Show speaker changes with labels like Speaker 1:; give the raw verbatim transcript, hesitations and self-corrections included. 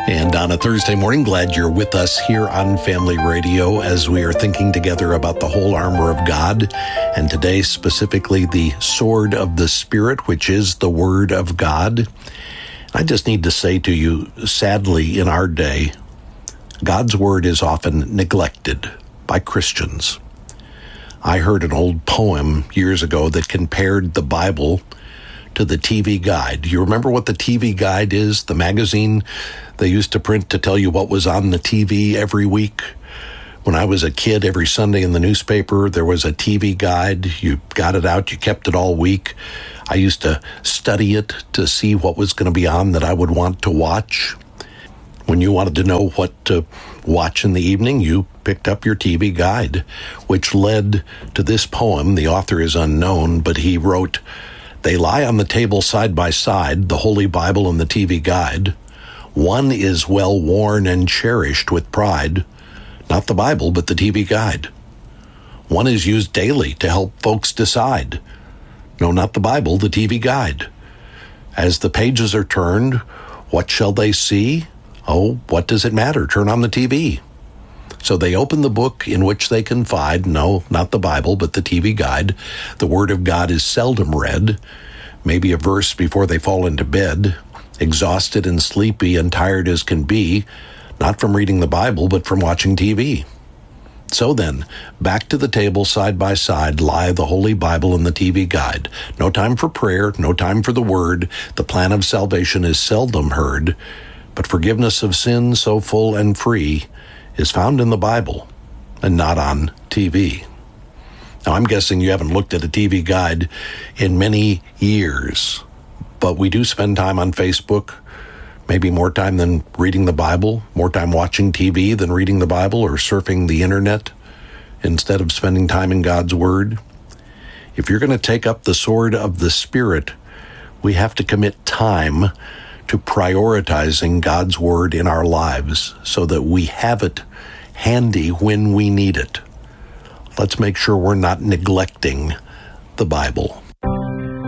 Speaker 1: And on a Thursday morning, glad you're with us here on Family Radio as we are thinking together about the whole armor of God, and today specifically the sword of the Spirit, which is the Word of God. I just need to say to you, sadly, in our day, God's Word is often neglected by Christians. I heard an old poem years ago that compared the Bible to the T V Guide. You remember what the T V Guide is? The magazine they used to print to tell you what was on the T V every week. When I was a kid, every Sunday in the newspaper, there was a T V Guide. You got it out, you kept it all week. I used to study it to see what was going to be on that I would want to watch. When you wanted to know what to watch in the evening, you picked up your T V Guide, which led to this poem. The author is unknown, but he wrote, "They lie on the table side by side, the Holy Bible and the T V Guide. One is well worn and cherished with pride, not the Bible, but the T V Guide. One is used daily to help folks decide. No, not the Bible, the T V Guide. As the pages are turned, what shall they see? Oh, what does it matter? Turn on the T V." So they open the book in which they confide. No, not the Bible, but the T V Guide. The Word of God is seldom read, maybe a verse before they fall into bed, exhausted and sleepy and tired as can be, not from reading the Bible, but from watching T V. So then, back to the table side by side lie the Holy Bible and the T V Guide. No time for prayer, no time for the Word. The plan of salvation is seldom heard, but forgiveness of sin so full and free is found in the Bible and not on T V. Now, I'm guessing you haven't looked at a T V Guide in many years, but we do spend time on Facebook, maybe more time than reading the Bible, more time watching T V than reading the Bible, or surfing the internet instead of spending time in God's Word. If you're going to take up the sword of the Spirit, we have to commit time to prioritizing God's Word in our lives so that we have it handy when we need it. Let's make sure we're not neglecting the Bible.